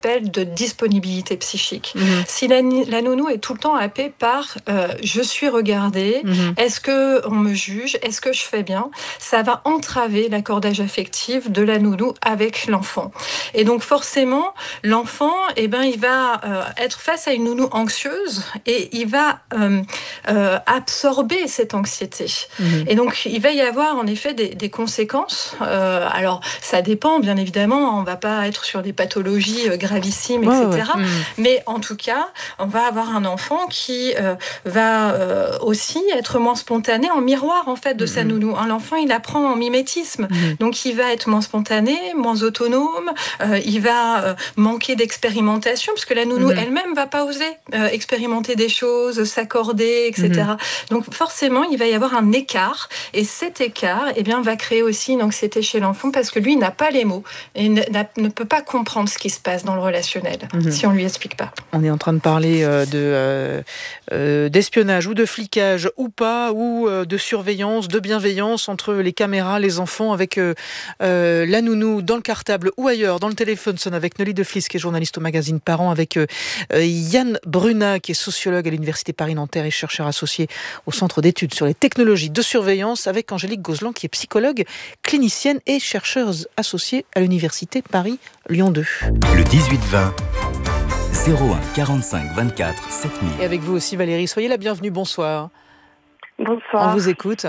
appelle de disponibilité psychique. Si la nounou est tout le temps happée par je suis regardée, est-ce que on me juge, est-ce que je fais bien, ça va entraver l'accordage affectif de la nounou avec l'enfant. Et donc forcément, l'enfant, il va être face à une nounou anxieuse et il va absorber cette anxiété. Et donc il va y avoir en effet des conséquences. Alors ça dépend, bien évidemment, on ne va pas être sur des pathologies gravissimes, etc. Mais en tout cas, on va avoir un enfant qui va aussi être moins spontané en miroir en fait de sa nounou. L'enfant, il apprend en mimétisme, donc il va être moins spontané, moins autonome, il va manquer d'expérimentation parce que la nounou elle-même va pas oser expérimenter des choses, s'accorder, etc. Donc forcément, il va y avoir un écart, et cet écart, va créer aussi une anxiété chez l'enfant parce que lui, il n'a pas les mots et ne peut pas comprendre ce qui se passe dans le relationnel si on lui explique pas. On est en train de parler d'espionnage ou de flicage ou pas, ou de surveillance, de bienveillance entre les caméras, les enfants, avec la nounou dans le cartable ou ailleurs, dans le téléphone sonne, avec Nolly De Vlies, qui est journaliste au magazine Parents, avec Yann Brunat, qui est sociologue à l'Université Paris-Nanterre et chercheur associé au Centre d'études sur les technologies de surveillance, avec Angélique Gozlan, qui est psychologue, clinicienne et chercheuse associée à l'Université Paris-Lyon 2. Le 18-20, 01 45 24 7000. Et avec vous aussi, Valérie, soyez la bienvenue, bonsoir. Bonsoir. On vous écoute.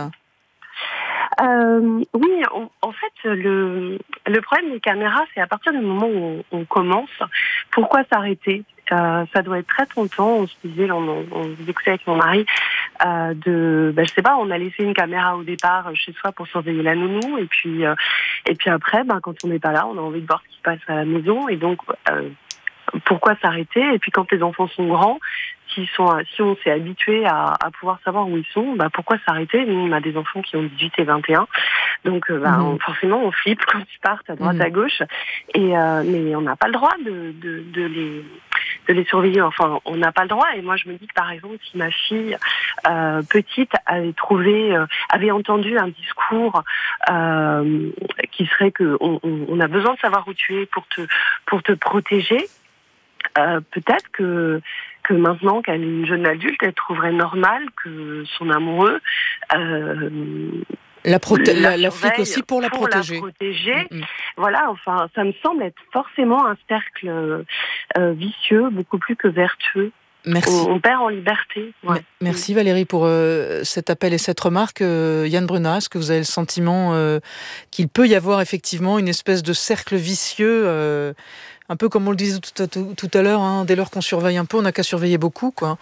Oui, en fait, le problème des caméras, c'est à partir du moment où on commence, pourquoi s'arrêter ? Ça doit être très tentant. On se disait, on écoutait avec mon mari, je sais pas, on a laissé une caméra au départ chez soi pour surveiller la nounou, et puis après, quand on n'est pas là, on a envie de voir ce qui se passe à la maison, et donc pourquoi s'arrêter ? Et puis quand les enfants sont grands, si on s'est habitué à pouvoir savoir où ils sont, pourquoi s'arrêter ? Nous, on a des enfants qui ont 18 et 21, donc forcément on flippe quand ils partent à droite à gauche, mais on n'a pas le droit de les surveiller. Enfin, on n'a pas le droit. Et moi, je me dis que par exemple, si ma fille petite avait entendu un discours qui serait que on a besoin de savoir où tu es pour te protéger. Peut-être que maintenant qu'elle est une jeune adulte, elle trouverait normal que son amoureux la flic aussi pour la protéger. Voilà, enfin, ça me semble être forcément un cercle vicieux, beaucoup plus que vertueux. Merci. On perd en liberté. Ouais. Merci Valérie pour cet appel et cette remarque. Yann Brunat, est-ce que vous avez le sentiment qu'il peut y avoir effectivement une espèce de cercle vicieux, un peu comme on le disait tout à l'heure, dès lors qu'on surveille un peu, on n'a qu'à surveiller beaucoup, quoi.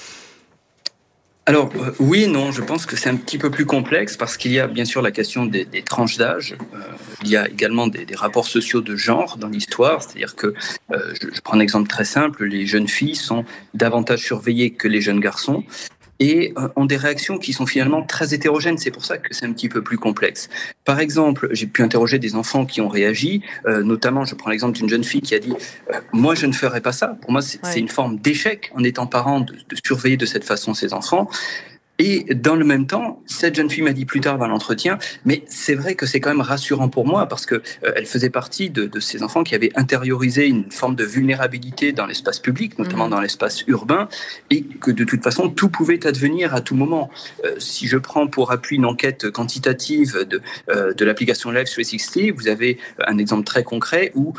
Alors, oui et non, je pense que c'est un petit peu plus complexe parce qu'il y a bien sûr la question des tranches d'âge. Il y a également des rapports sociaux de genre dans l'histoire, c'est-à-dire que, je prends un exemple très simple, les jeunes filles sont davantage surveillées que les jeunes garçons et ont des réactions qui sont finalement très hétérogènes. C'est pour ça que c'est un petit peu plus complexe. Par exemple, j'ai pu interroger des enfants qui ont réagi, notamment, je prends l'exemple d'une jeune fille qui a dit « Moi, je ne ferai pas ça. Pour moi, c'est une forme d'échec en étant parent de surveiller de cette façon ses enfants. » Et dans le même temps, cette jeune fille m'a dit plus tard dans l'entretien, mais c'est vrai que c'est quand même rassurant pour moi parce que elle faisait partie de ces enfants qui avaient intériorisé une forme de vulnérabilité dans l'espace public, notamment dans l'espace urbain, et que de toute façon tout pouvait advenir à tout moment. Si je prends pour appui une enquête quantitative de l'application Life 360, vous avez un exemple très concret où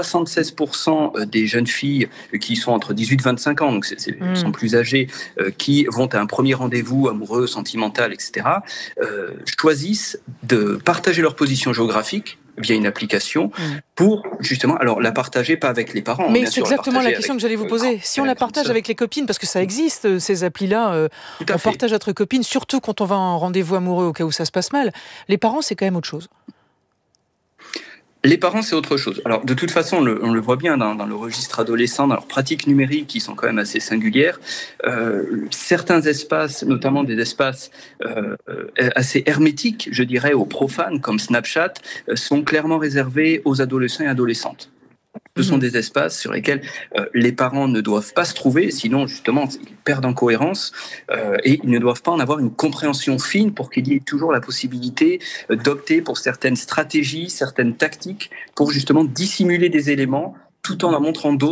76% des jeunes filles qui sont entre 18 et 25 ans, donc sont plus âgées, qui vont à un premier rendez-vous amoureux, sentimental, etc., choisissent de partager leur position géographique via une application pour justement, alors la partager pas avec les parents. Mais c'est exactement la question que j'allais vous poser. Si on la partage avec les copines, parce que ça existe, ces applis-là, on partage entre copines, surtout quand on va en rendez-vous amoureux au cas où ça se passe mal. Les parents, c'est quand même autre chose. Les parents, c'est autre chose. Alors, de toute façon, on le voit bien dans le registre adolescent, dans leurs pratiques numériques qui sont quand même assez singulières. Certains espaces, notamment des espaces assez hermétiques, je dirais, aux profanes, comme Snapchat, sont clairement réservés aux adolescents et adolescentes. Ce sont des espaces sur lesquels les parents ne doivent pas se trouver, sinon justement ils perdent en cohérence et ils ne doivent pas en avoir une compréhension fine pour qu'il y ait toujours la possibilité d'opter pour certaines stratégies, certaines tactiques pour justement dissimuler des éléments tout en montrant d'autres